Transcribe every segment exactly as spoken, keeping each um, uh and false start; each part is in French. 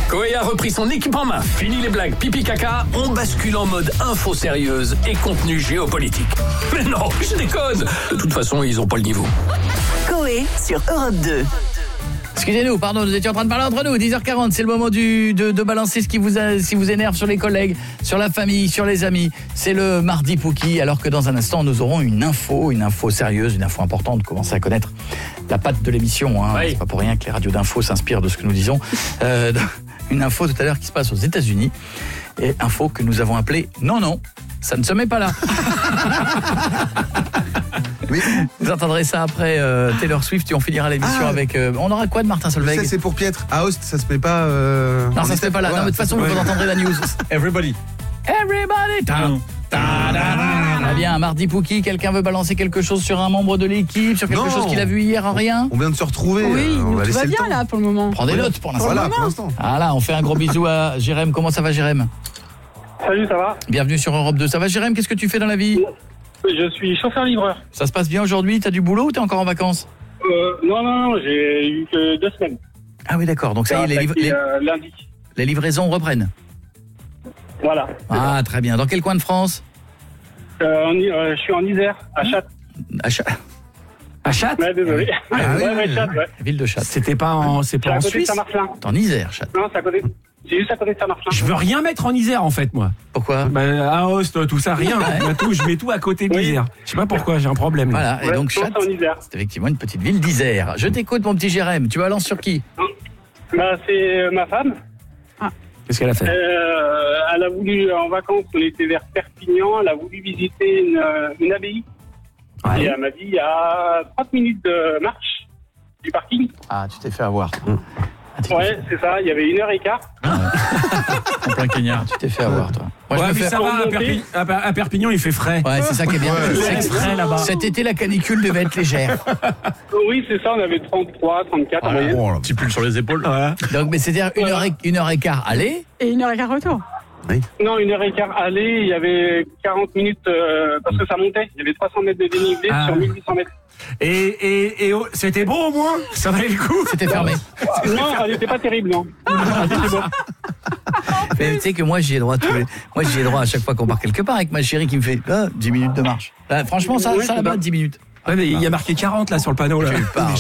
Koé a repris son équipe en main. Fini les blagues pipi caca, on bascule en mode info sérieuse et contenu géopolitique. Mais non, je déconne. De toute façon, ils ont pas le niveau. Koé sur Europe deux. Excusez-nous, pardon, nous étions en train de parler entre nous. dix heures quarante, c'est le moment du, de, de balancer ce qui vous, a, si vous énerve sur les collègues, sur la famille, sur les amis. C'est le mardi Pouki, alors que dans un instant, nous aurons une info, une info sérieuse, une info importante. Commencez à connaître la patte de l'émission. Hein. Oui. C'est pas pour rien que les radios d'info s'inspirent de ce que nous disons. Euh, une info tout à l'heure qui se passe aux États-Unis. Et info que nous avons appelée « Non, non, ça ne se met pas là ». Oui. Vous entendrez ça après euh, Taylor Swift et on finira l'émission ah. avec... Euh, on aura quoi de Martin Solveig? Ça c'est pour Pietre. À Aoste, ça se met pas... Euh, non, ça se met pas là. Voilà, non, mais de toute façon, vous entendrez la news. Everybody. Everybody. Très bien, un mardi Pouki, quelqu'un veut balancer quelque chose sur un membre de l'équipe, sur quelque non. chose qu'il a vu hier, rien? On vient de se retrouver. Oui, euh, on va tout va bien le là pour le moment. Prends des notes pour l'instant. Voilà, pour l'instant. Voilà, on fait un gros bisou à Jérém. Comment ça va, Jérém? Salut, ça va? Bienvenue sur Europe deux. Ça va, Jérém? Qu'est-ce que tu fais dans la vie? Je suis chauffeur-livreur. Ça se passe bien aujourd'hui? T'as du boulot ou t'es encore en vacances? euh, Non, non, non, j'ai eu que deux semaines. Ah oui, d'accord. Donc ça y est, les, liv- les, euh, lundi. les livraisons reprennent. Voilà. Ah, ça. Très bien. Dans quel coin de France? euh, en, euh, Je suis en Isère, à Châtes. À Châtes À Châtes Ouais, désolé. Ah, oui. ouais, ouais, Châtes, ouais. Ville de Châtes. C'était pas en, c'est pas c'est en à côté Suisse. de Saint-Marcelin. T'es en Isère, Châtes. Non, c'est à côté. C'est juste à côté de Saint-Marcelin. Je veux rien mettre en Isère en fait moi. Pourquoi? Bah, à Aoste, tout ça, rien. Ouais. Tout, je mets tout à côté de oui. l'Isère. Je sais pas pourquoi, j'ai un problème. Voilà, ouais, et donc Châtes, c'est effectivement une petite ville d'Isère. Je t'écoute mon petit Jérém, tu balances sur qui? Bah, c'est ma femme. Ah. Qu'est-ce qu'elle a fait? euh, Elle a voulu, en vacances, on était vers Perpignan, elle a voulu visiter une, une abbaye. Ouais. Et elle m'a dit, il y a trente minutes de marche du parking. Ah, tu t'es fait avoir. Mmh. Ah, ouais, c'est ça, il y avait une heure et quart. En plein Kenya, tu t'es fait avoir, toi. Moi, ouais, je me mais fais... ça va, à, Perpi... à Perpignan, il fait frais. Ouais, c'est ça qui est bien. Ouais, c'est frais là-bas. Cet été, la canicule devait être légère. Oui, c'est ça, on avait trente-trois, trente-quatre en moyenne. Oh, Petit pull sur les épaules. Ouais. Donc, mais c'est-à-dire une heure et, une heure et quart aller. Et une heure et quart retour. Oui. Non, une heure et quart aller, il y avait quarante minutes, euh, parce que ça montait. Il y avait trois cents mètres de dénivelé ah. sur mille huit cents mètres. Et, et, et oh, c'était beau au moins? Ça valait le coup? C'était fermé. Non, elle n'était pas terrible, non. C'était bon. Mais tu sais que moi, j'y ai droit tous les... Moi, j'y ai droit à chaque fois qu'on part quelque part avec ma chérie qui me fait ah, dix minutes de marche. Là, franchement, ça, oui, ça là-bas, dix minutes. Ouais, mais il y a marqué quarante là sur le panneau là. Tu parles.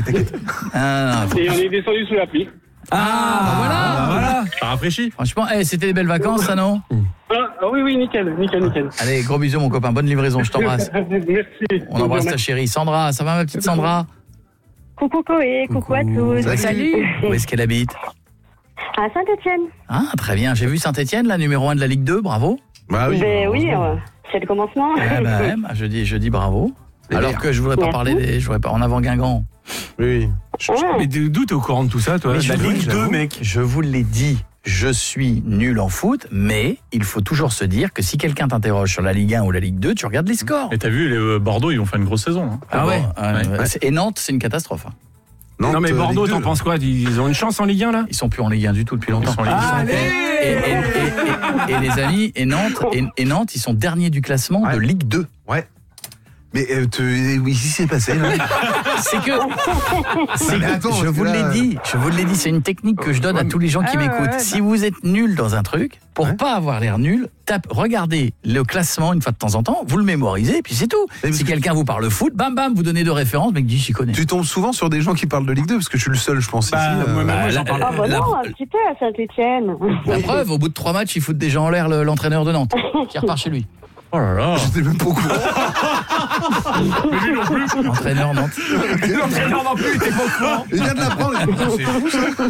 Ah, non, et on est descendu sous la pluie. Ah, ah voilà, bah voilà. Ça rafraîchit. Franchement, hey, c'était des belles vacances, ça, non? Ah, oui, oui, nickel, nickel, nickel. Allez, gros bisous, mon copain. Bonne livraison, je t'embrasse. Merci. On embrasse ta chérie. Sandra, ça va, ma petite Sandra? Coucou Koé, coucou, coucou à tous. Salut. Salut. Où est-ce qu'elle habite? À Saint-Etienne. Ah, très bien. J'ai vu Saint-Etienne, la numéro un de la Ligue deux. Bravo. Bah oui. Ben oui, euh, c'est le commencement. Eh ben, ouais, bah, je dis, je dis bravo. Les Alors verts. Que je voudrais pas Merci. parler des, je voudrais pas en avant Guingamp. Oui. Je, je, mais d'où t'es au courant de tout ça, toi? Mais La Ligue deux, mec. Je vous l'ai dit. Je suis nul en foot, mais il faut toujours se dire que si quelqu'un t'interroge sur la Ligue un ou la Ligue deux, tu regardes les scores. Et t'as vu, les euh, Bordeaux, ils vont faire une grosse saison. Hein. Ah, ah ouais, bon, ouais. ouais. Et Nantes, c'est une catastrophe. Hein. Nantes, non mais Bordeaux, t'en penses quoi? Ils ont une chance en Ligue un là? Ils sont plus en Ligue un du tout depuis longtemps. Ah, et, et, et, et, et, et les amis, et Nantes, et, et Nantes, ils sont derniers du classement ouais. de Ligue deux. Ouais. Mais euh, te, oui, si c'est passé là. C'est que, c'est que attends, je vous l'ai dit, je vous l'ai dit, c'est une technique que je donne à tous les gens qui ah, m'écoutent. Ouais, ouais, si vous êtes nul dans un truc, pour ouais. pas avoir l'air nul, tape, regardez le classement une fois de temps en temps, vous le mémorisez, et puis c'est tout. Si quelqu'un vous parle foot, bam bam, vous donnez deux références, mec dit j'y connais. Tu tombes souvent sur des gens qui parlent de Ligue deux parce que je suis le seul, je pense. Bah, ici, moi, euh... moi, j'en parle. Ah bah non, un petit peu à Saint-Etienne. La preuve, au bout de trois matchs, ils foutent des gens en l'air l'entraîneur de Nantes, qui repart chez lui. Oh là là. J'étais même pas au courant. Mais lui non plus. L'entraîneur Nantes. L'entraîneur non plus, il était pas au courant. Il vient de l'apprendre. C'est fou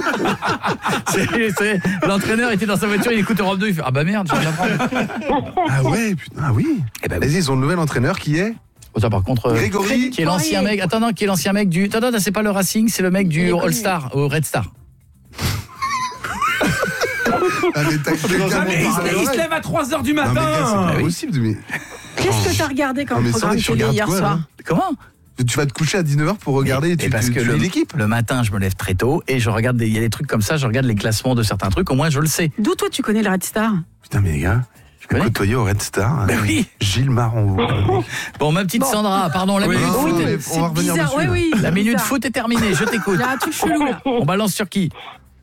ça. C'est, l'entraîneur était dans sa voiture, il écoute Europe deux, il fait ah bah merde, je viens de l'apprendre. Ah ouais, putain, ah oui. Eh ben, vas-y, ils ont le nouvel entraîneur qui est. Oh, ça, par contre, Grégory, qui est l'ancien mec. Attends, non, qui est l'ancien mec du. Attends, non, c'est pas le Racing, c'est le mec du All Star, au Red Star. Ah, mais t'as ah, mais il, se, il se lève à trois heures du matin. Non, mais gars, c'est pas possible. Mais... Qu'est-ce que t'as regardé comme non, programme télé hier quoi, soir là Comment? Tu vas te coucher à dix-neuf heures pour regarder et tu, et parce tu, que tu le, l'équipe. Le matin, je me lève très tôt et je regarde des, il y a des trucs comme ça, je regarde les classements de certains trucs, au moins je le sais. D'où toi tu connais le Red Star? Putain mais les gars, je connais côtoyé au Red Star. Ben oui. Gilles Marron. Bon, ma petite bon. Sandra, pardon, la oui, minute oui, foot. Est... C'est on va revenir bizarre, dessus. Oui, oui, la minute bizarre. foot est terminée, je t'écoute. Il y a un truc chelou là. On balance sur qui?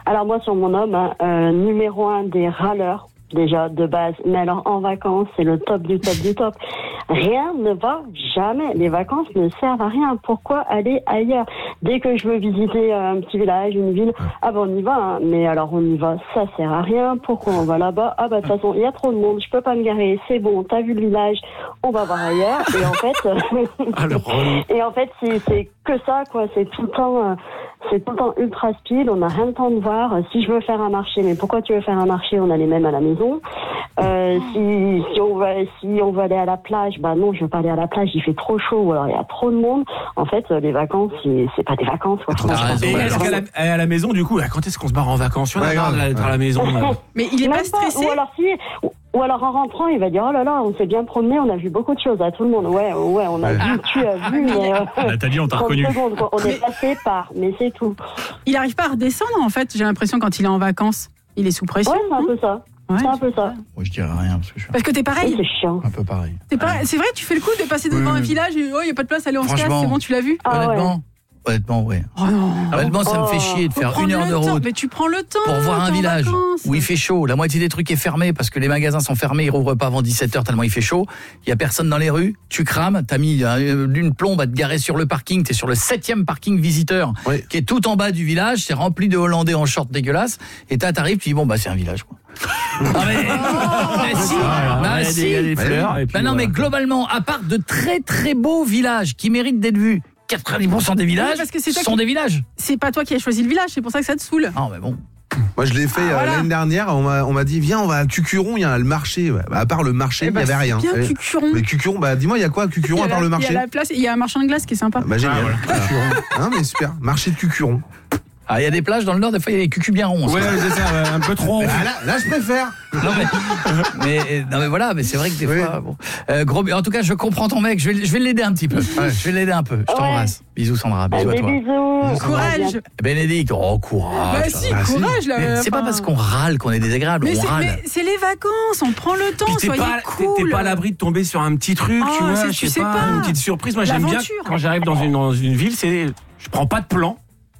Alors moi, sur mon homme, hein, euh, numéro un des râleurs, déjà, de base. Mais alors, en vacances, c'est le top du top du top. Rien ne va jamais. Les vacances ne servent à rien. Pourquoi aller ailleurs? Dès que je veux visiter un petit village, une ville, ah ben on y va. Hein. Mais alors, on y va, ça sert à rien. Pourquoi on va là-bas? Ah ben de toute façon, il y a trop de monde, je peux pas me garer. C'est bon, t'as vu le village, on va voir ailleurs. Et en fait, Alors, et en fait, c'est, c'est que ça, quoi. C'est tout le temps... Euh, C'est tout le temps ultra speed, on n'a rien le temps de voir. Si je veux faire un marché, mais pourquoi tu veux faire un marché? On a les mêmes à la maison. Euh, si, si, on veut, si on veut aller à la plage, bah non, je veux pas aller à la plage, il fait trop chaud, ou alors il y a trop de monde. En fait, les vacances, c'est, c'est pas des vacances. Quoi. Et est-ce qu'à la, à la maison, du coup, quand est-ce qu'on se barre en vacances? On a marre d'être à la maison. Mais il est Même pas stressé. Ou alors si... Ou alors en rentrant, il va dire oh là là, on s'est bien promené, on a vu beaucoup de choses à tout le monde. Ouais, ouais, on a Ouais. vu, tu as vu, mais euh, Nathalie, on t'a trente reconnu. secondes, quoi. On est passé par, mais c'est tout. Il arrive pas à redescendre en fait, j'ai l'impression quand il est en vacances. Il est sous pression. Ouais, c'est un peu ça. Ouais, c'est un peu ça. Moi, je dirais rien parce que je suis Parce que t'es Oui, pareil. c'est chiant. un peu pareil. T'es pareil. C'est vrai, tu fais le coup de passer devant Oui, un oui. village et oh, il n'y a pas de place, allez, on se casse, Franchement. c'est bon, tu l'as vu? Ah ouais. Honnêtement, honnêtement, ouais. Oh non. Honnêtement, ça me fait Oh. chier de Faut faire prendre une heure le de temps. route Mais tu prends le temps. pour voir un t'es en village vacances. où il fait chaud. La moitié des trucs est fermé parce que les magasins sont fermés, ils rouvrent pas avant dix-sept heures tellement il fait chaud. Il y a personne dans les rues, tu crames, t'as mis euh, une plombe à te garer sur le parking, t'es sur le septième parking visiteur Oui. qui est tout en bas du village, c'est rempli de Hollandais en short dégueulasse et t'as t'arrives, tu dis bon bah c'est un village quoi. Non mais, mais si, bah il y a si. des- il y a des fleurs. et puis Bah non mais voilà. globalement, à part de très très beaux villages qui méritent d'être vus, quatre-vingt-dix pour cent des villages parce que c'est toi sont qui- des villages. C'est pas toi qui as choisi le village, c'est pour ça que ça te saoule. Non mais bon. Moi, je l'ai fait euh, voilà. l'année dernière. On m'a, on m'a dit, viens, on va à Cucuron, il y a le marché. Ouais. Bah, à part le marché, Eh il bah, n'y avait rien. Bien Eh, Cucuron. Mais Cucuron, bah, dis-moi, il y a quoi à Il y Cucuron a à part la- le Il y marché? a la place, il y a un marchand de glace qui est sympa. Bah, génial. Ah, voilà. Cucuron. Hein, mais super. Marché de Cucuron. Ah, il y a des plages dans le nord, des fois il y a des cucus bien ronds. Ouais, c'est ça, ouais, un peu trop. Ah, là, là, je préfère. Non mais, mais, non mais voilà, mais c'est vrai que des Oui. fois, bon. Euh, gros, en tout cas, je comprends ton mec. Je vais, je vais l'aider un petit peu. Je vais l'aider un peu. Je t'embrasse. Bisous Sandra. Bisous à Des toi. bisous. Courage. Bénédicte, oh courage. Bah si, bah, si. courage là. Mais c'est pas enfin. parce qu'on râle qu'on est désagréable. Mais on c'est, râle. mais c'est les vacances, on prend le temps, Puis t'es soyez pas, t'es- cool. t'es pas à l'abri de tomber sur un petit truc, Oh, tu vois, c'est- je tu sais sais pas, pas. une petite surprise. Moi, j'aime bien L'aventure. quand j'arrive dans une, dans une ville, c'est je prends pas de plan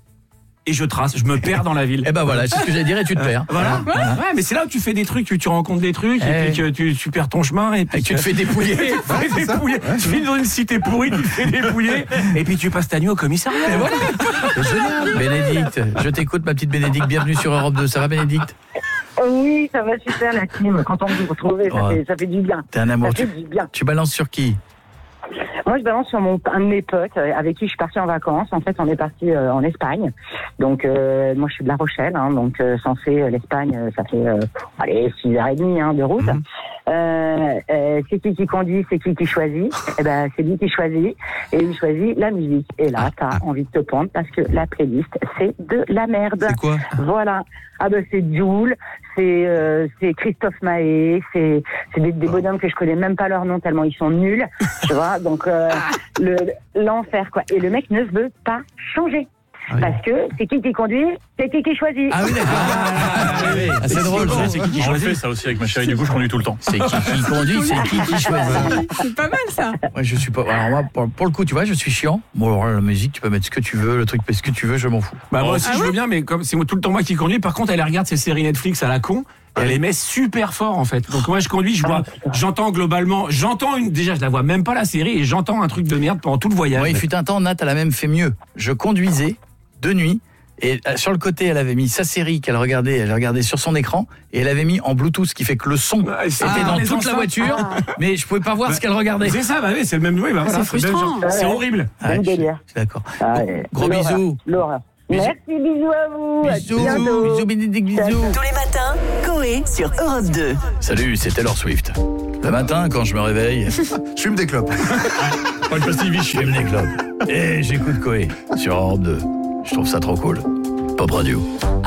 et je trace, je me perds dans la ville. Eh ben voilà, c'est ce que j'allais dire et tu te perds. Voilà. Ouais, ouais, mais c'est là où tu fais des trucs, tu, tu rencontres des trucs, Eh. et puis que tu, tu perds ton chemin, et puis Et tu te fais dépouiller. tu te fais dépouiller. Tu finis dans une cité pourrie, tu te fais dépouiller, et puis tu passes ta nuit au commissariat. Et voilà. C'est génial. Bénédicte, je t'écoute ma petite Bénédicte. Bienvenue sur Europe deux. Ça va Bénédicte? Oui, ça va super la team. Quand on vous retrouve, ça, Oh. fait, ça fait du bien. T'es un amour. Ça Tu, fait du bien. tu balances sur qui? Moi, je balance sur mon, un de mes potes euh, avec qui je suis partie en vacances. En fait, on est parti euh, en Espagne. Donc, euh, moi, je suis de La Rochelle. Hein, donc, euh, censé euh, l'Espagne, euh, ça fait euh, allez six heures trente hein, de route. Mhm. Euh, euh, c'est qui qui conduit, c'est qui qui choisit. Eh ben, c'est lui qui choisit. Et il choisit la musique. Et là, t'as envie de te prendre parce que la playlist, c'est de la merde. C'est quoi? Voilà. Ah ben c'est Jul, c'est euh, c'est Christophe Maé, c'est c'est des, des bonhommes que je connais même pas leur nom tellement ils sont nuls, tu vois. Donc euh, le l'enfer quoi. Et le mec ne veut pas changer. Ah oui. Parce que c'est qui qui conduit, c'est qui qui choisit. Ah oui, d'accord. Ah, oui. Ah, c'est drôle. C'est qui qui On choisit fait ça aussi avec ma chérie, du coup je conduis tout le temps. C'est qui qui conduit, c'est qui qui choisit. C'est pas mal ça. Moi, je suis pas. Alors moi, pour, pour le coup, tu vois, je suis chiant. Bon, alors, la musique, tu peux mettre ce que tu veux, le truc, ce que tu veux, je m'en fous. Bah moi aussi Ah je ouais veux bien, mais comme c'est tout le temps moi qui conduis, par contre elle regarde ses séries Netflix à la con. Et elle les met super fort en fait. Donc moi je conduis, je vois, j'entends globalement, j'entends une, déjà je la vois même pas la série et j'entends un truc de merde pendant tout le voyage. Moi, il fut un temps, Nat, elle a même fait mieux. Je conduisais de nuit. Et euh, sur le côté, elle avait mis sa série qu'elle regardait, elle regardait sur son écran, et elle avait mis en Bluetooth, ce qui fait que le son Ah, c'est- était ah, dans les toute la enceintes. voiture, mais je pouvais pas voir ce qu'elle regardait. C'est ça, bah oui, c'est le même, oui, bah, voilà, C'est le même frustrant. genre. C'est horrible. Ah, Même je, je délire. suis d'accord. Ah, Gros, ouais. gros L'horreur, bisous. L'horreur. Bisous. Merci, bisous à vous. À Bisous, bientôt. bisous, Bénédicte, bisous. Tous les matins, Coé sur Europe deux. Salut, c'est Taylor Swift. Le matin, quand je me réveille, Je fume des clopes. pas de pastille je fume des clopes. Et j'écoute Coé sur Europe deux. Je trouve ça trop cool. Pop Radio.